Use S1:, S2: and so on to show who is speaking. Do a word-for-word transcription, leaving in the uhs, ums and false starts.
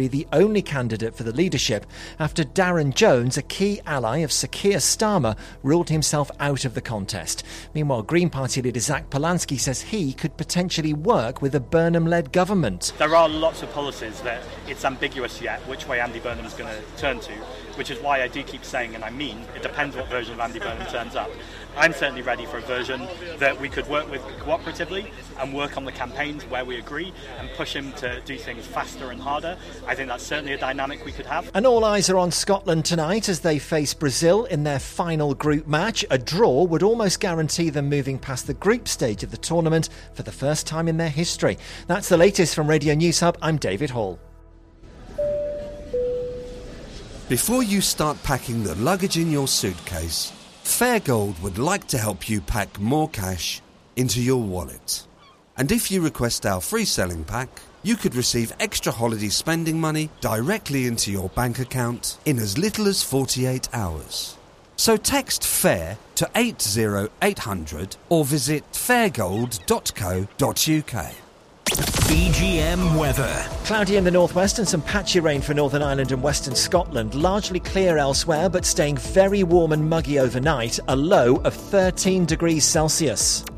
S1: be the only candidate for the leadership after Darren Jones, a key ally of Sir Keir Starmer, ruled himself out of the contest. Meanwhile, Green Party leader Zach Polanski says he could potentially work with a Burnham-led government.
S2: There are lots of policies that it's ambiguous yet which way Andy Burnham is going to turn to, which is why I do keep saying, and I mean, it depends what version of Andy Burnham turns up. I'm certainly ready for a version that we could work with cooperatively and work on the campaigns where we agree and push him to do things faster and harder. I think that's certainly a dynamic we could have.
S1: And all eyes are on Scotland tonight as they face Brazil in their final group match. A draw would almost guarantee them moving past the group stage of the tournament for the first time in their history. That's the latest from Radio News Hub. I'm David Hall.
S3: Before you start packing the luggage in your suitcase, Fairgold would like to help you pack more cash into your wallet. And if you request our free selling pack, you could receive extra holiday spending money directly into your bank account in as little as forty-eight hours. So text FAIR to eight zero eight hundred or visit fairgold dot co dot uk.
S4: B G M weather.
S1: Cloudy in the northwest and some patchy rain for Northern Ireland and western Scotland. Largely clear elsewhere, but staying very warm and muggy overnight. A low of thirteen degrees Celsius.